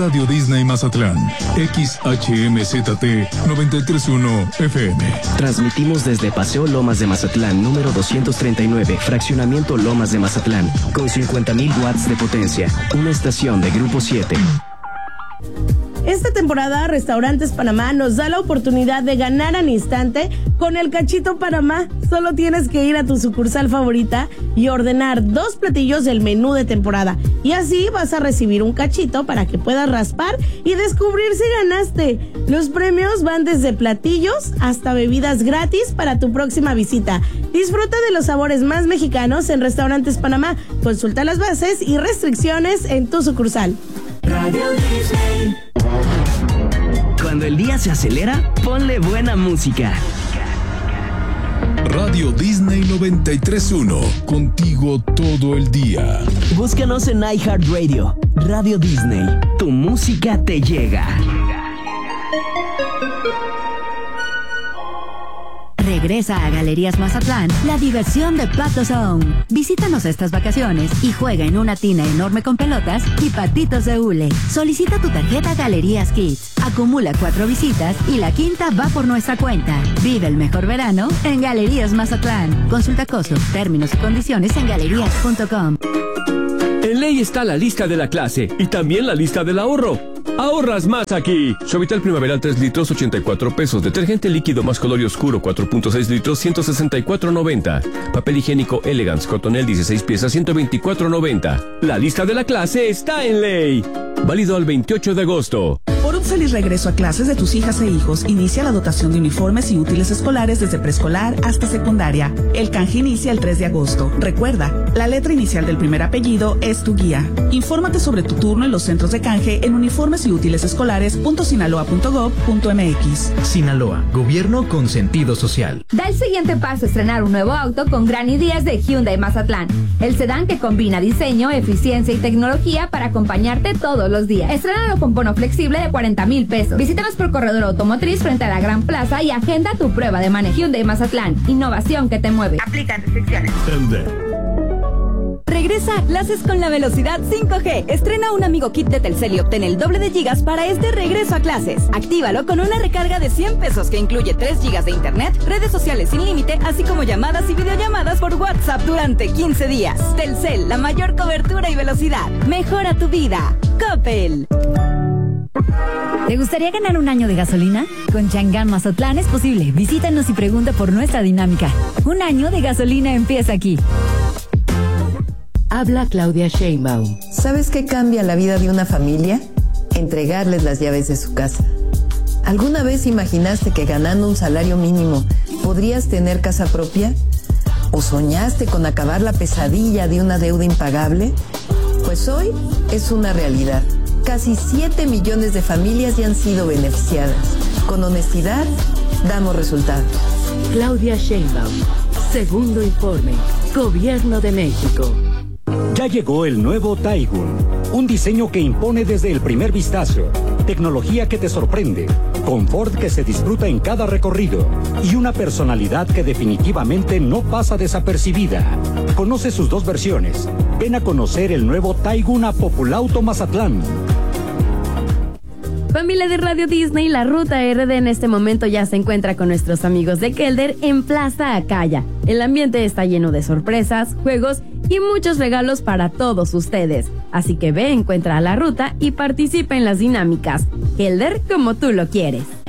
Radio Disney Mazatlán, XHMZT 931 FM. Transmitimos desde Paseo Lomas de Mazatlán, número 239, Fraccionamiento Lomas de Mazatlán, con 50,000 watts de potencia. Una estación de Grupo 7. Esta temporada, Restaurantes Panamá nos da la oportunidad de ganar al instante con el Cachito Panamá. Solo tienes que ir a tu sucursal favorita y ordenar 2 platillos del menú de temporada. Y así vas a recibir un cachito para que puedas raspar y descubrir si ganaste. Los premios van desde platillos hasta bebidas gratis para tu próxima visita. Disfruta de los sabores más mexicanos en Restaurantes Panamá. Consulta las bases y restricciones en tu sucursal. Radio Disney. Cuando el día se acelera, ponle buena música. Radio Disney 93.1, contigo todo el día. Búscanos en iHeartRadio. Radio Disney, tu música te llega. Regresa a Galerías Mazatlán la diversión de Pato Zone. Visítanos estas vacaciones y juega en una tina enorme con pelotas y patitos de hule. Solicita tu tarjeta Galerías Kids. Acumula 4 visitas y la quinta va por nuestra cuenta. Vive el mejor verano en Galerías Mazatlán. Consulta costos, términos y condiciones en galerías.com. En Ley está la lista de la clase y también la lista del ahorro. ¡Ahorras más aquí! Suavitel Primaveral 3 litros, 84 pesos. Detergente líquido más color y oscuro, 4.6 litros, 164.90. Papel higiénico Elegance Cotonel 16 piezas, 124.90. La lista de la clase está en Ley. Válido al 28 de agosto. Por un feliz regreso a clases de tus hijas e hijos, inicia la dotación de uniformes y útiles escolares desde preescolar hasta secundaria. El canje inicia el 3 de agosto. Recuerda, la letra inicial del primer apellido es tu guía. Infórmate sobre tu turno en los centros de canje en uniformes y útiles escolares.sinaloa.gov.mx. Sinaloa, gobierno con sentido social. Da el siguiente paso a estrenar un nuevo auto con Granny Díaz de Hyundai Mazatlán. El sedán que combina diseño, eficiencia y tecnología para acompañarte todos los días. Estrénalo con bono flexible de 40,000 pesos. Visítanos por Corredor Automotriz frente a la Gran Plaza y agenda tu prueba de manejo. Hyundai Mazatlán, innovación que te mueve. Aplican restricciones. Regresa a clases con la velocidad 5G. Estrena un amigo kit de Telcel y obtén el doble de gigas para este regreso a clases. Actívalo con una recarga de 100 pesos que incluye 3 gigas de internet, redes sociales sin límite, así como llamadas y videollamadas por WhatsApp durante 15 días. Telcel, la mayor cobertura y velocidad. Mejora tu vida. Coppel. ¿Te gustaría ganar un año de gasolina? Con Chang'an Mazatlán es posible. Visítanos y pregunta por nuestra dinámica. Un año de gasolina empieza aquí. Habla Claudia Sheinbaum. ¿Sabes qué cambia la vida de una familia? Entregarles las llaves de su casa. ¿Alguna vez imaginaste que ganando un salario mínimo podrías tener casa propia? ¿O soñaste con acabar la pesadilla de una deuda impagable? Pues hoy es una realidad. Casi 7 millones de familias ya han sido beneficiadas. Con honestidad, damos resultados. Claudia Sheinbaum. Segundo informe. Gobierno de México. Ya llegó el nuevo Taigun, un diseño que impone desde el primer vistazo, tecnología que te sorprende, confort que se disfruta en cada recorrido y una personalidad que definitivamente no pasa desapercibida. Conoce sus 2 versiones. Ven a conocer el nuevo Taigun a Populauto Mazatlán. Familia de Radio Disney, la Ruta RD en este momento ya se encuentra con nuestros amigos de Kelder en Plaza Acaya. El ambiente está lleno de sorpresas, juegos y muchos regalos para todos ustedes. Así que ve, encuentra la ruta y participa en las dinámicas. Kelder como tú lo quieres.